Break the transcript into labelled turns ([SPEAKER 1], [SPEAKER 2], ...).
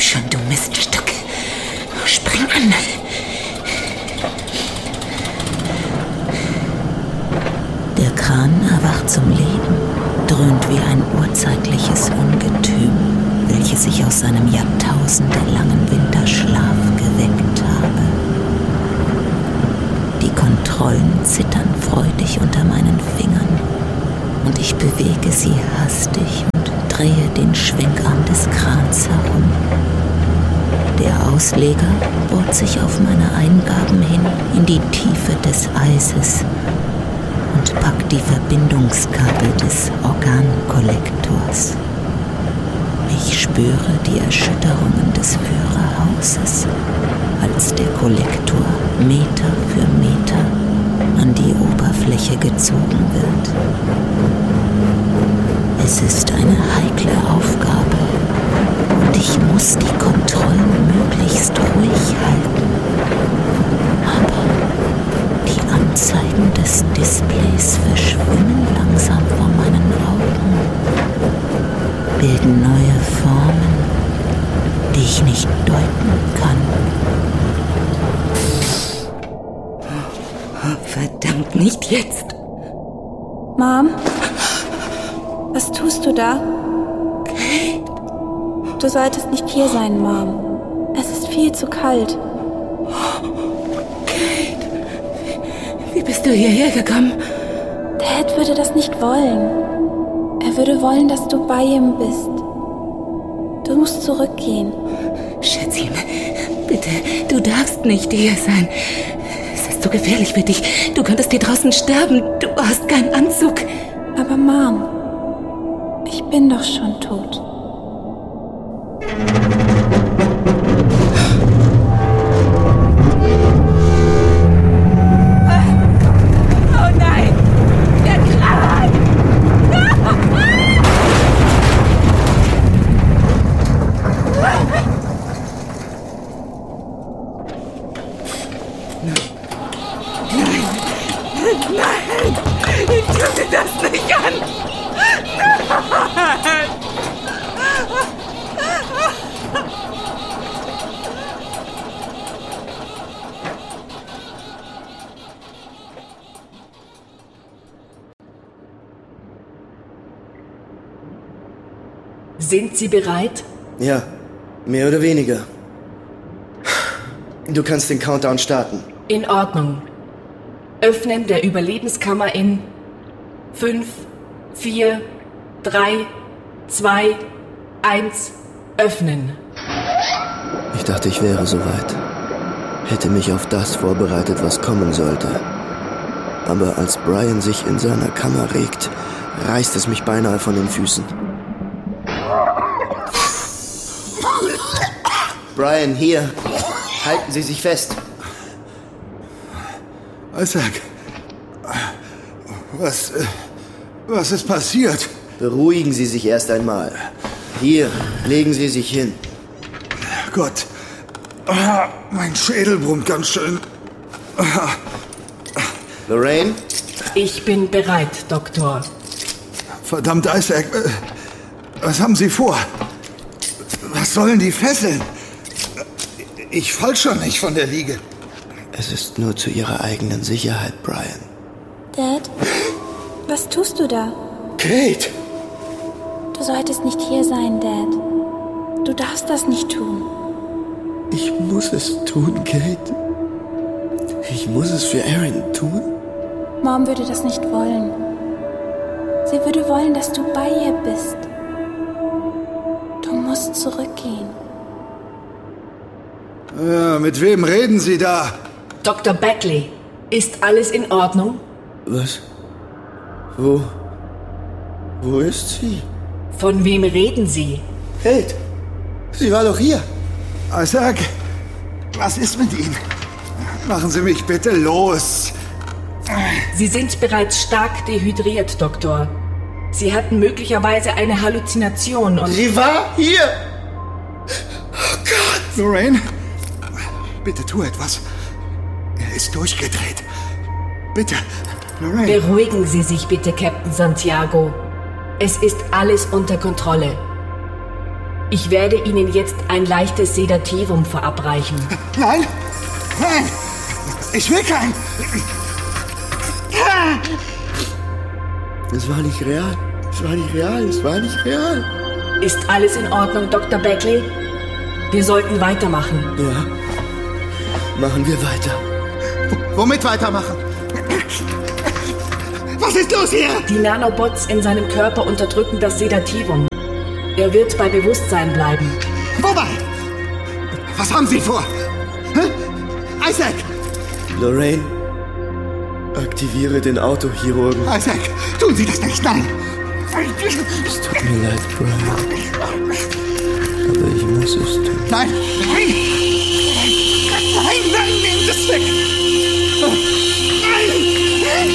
[SPEAKER 1] schon, du Miststück. Spring an. Der Kran erwacht zum Leben, dröhnt wie ein urzeitliches Ungetüm, welches sich aus seinem jahrtausendelangen Winterschlaf geweckt habe. Die Kontrollen zittern freudig unter meinen Fingern und ich bewege sie hastig und drehe den Schwenkarm des Krans herum. Der Ausleger bohrt sich auf meine Eingaben hin in die Tiefe des Eises und packt die Verbindungskabel des Organkollektors. Ich spüre die Erschütterungen des Führerhauses, als der Kollektor Meter für Meter an die Oberfläche gezogen wird. Es ist eine heikle Aufgabe und ich muss die Kontrollen möglichst ruhig halten. Aber die Anzeigen des Displays verschwimmen langsam vor meinen Augen, bilden neue Formen, die ich nicht deuten kann.
[SPEAKER 2] Verdammt, nicht jetzt!
[SPEAKER 3] Mom? Was tust du da?
[SPEAKER 2] Kate!
[SPEAKER 3] Du solltest nicht hier sein, Mom. Es ist viel zu kalt.
[SPEAKER 2] Kate! Wie bist du hierher gekommen?
[SPEAKER 3] Dad würde das nicht wollen. Er würde wollen, dass du bei ihm bist. Du musst zurückgehen.
[SPEAKER 2] Schätzchen, bitte, du darfst nicht hier sein. Es ist so gefährlich für dich. Du könntest hier draußen sterben. Du hast keinen Anzug.
[SPEAKER 3] Aber Mom, ich bin doch schon tot.
[SPEAKER 2] Oh nein! Der Kran! Nein! Ich tue dir das nicht an! Nein!
[SPEAKER 4] Sind Sie bereit?
[SPEAKER 5] Ja, mehr oder weniger. Du kannst den Countdown starten.
[SPEAKER 4] In Ordnung. Öffnen der Überlebenskammer in 5, 4, 3, 2, 1, öffnen.
[SPEAKER 5] Ich dachte, ich wäre soweit. Hätte mich auf das vorbereitet, was kommen sollte. Aber als Brian sich in seiner Kammer regt, reißt es mich beinahe von den Füßen. Brian, hier. Halten Sie sich fest.
[SPEAKER 6] Isaac, was ist passiert?
[SPEAKER 5] Beruhigen Sie sich erst einmal. Hier, legen Sie sich hin.
[SPEAKER 6] Gott, mein Schädel brummt ganz schön.
[SPEAKER 5] Lorraine?
[SPEAKER 4] Ich bin bereit, Doktor.
[SPEAKER 6] Verdammt, Isaac, was haben Sie vor? Was sollen die Fesseln? Ich fall schon nicht von der Liege.
[SPEAKER 5] Es ist nur zu Ihrer eigenen Sicherheit, Brian.
[SPEAKER 3] Dad, was tust du da?
[SPEAKER 6] Kate!
[SPEAKER 3] Du solltest nicht hier sein, Dad. Du darfst das nicht tun.
[SPEAKER 5] Ich muss es tun, Kate. Ich muss es für Aaron tun.
[SPEAKER 3] Mom würde das nicht wollen. Sie würde wollen, dass du bei ihr bist. Du musst zurückgehen.
[SPEAKER 6] Mit wem reden Sie da?
[SPEAKER 4] Dr. Beckley, ist alles in Ordnung?
[SPEAKER 5] Was? Wo ist sie?
[SPEAKER 4] Von wem reden Sie?
[SPEAKER 5] Kate, sie war doch hier.
[SPEAKER 6] Isaac, was ist mit Ihnen? Machen Sie mich bitte los.
[SPEAKER 4] Sie sind bereits stark dehydriert, Doktor. Sie hatten möglicherweise eine Halluzination und...
[SPEAKER 5] Sie war hier! Oh Gott!
[SPEAKER 6] Lorraine, bitte tu etwas. Er ist durchgedreht. Bitte, Lorraine.
[SPEAKER 4] Beruhigen Sie sich bitte, Captain Santiago. Es ist alles unter Kontrolle. Ich werde Ihnen jetzt ein leichtes Sedativum verabreichen.
[SPEAKER 6] Nein! Nein! Ich will kein!
[SPEAKER 5] Es war nicht real. Es war nicht real. Es war nicht real.
[SPEAKER 4] Ist alles in Ordnung, Dr. Beckley? Wir sollten weitermachen.
[SPEAKER 5] Ja. Machen wir weiter.
[SPEAKER 6] Womit weitermachen? Was ist los hier?
[SPEAKER 4] Die Nanobots in seinem Körper unterdrücken das Sedativum. Er wird bei Bewusstsein bleiben.
[SPEAKER 6] Wobei? Was haben Sie vor? Hä? Isaac!
[SPEAKER 5] Lorraine, aktiviere den Autochirurgen.
[SPEAKER 6] Isaac, tun Sie das nicht, nein!
[SPEAKER 5] Es tut mir leid, Brian. Aber ich muss es tun.
[SPEAKER 6] Nein! Nein! Nein, nein, nehmen Sie es weg!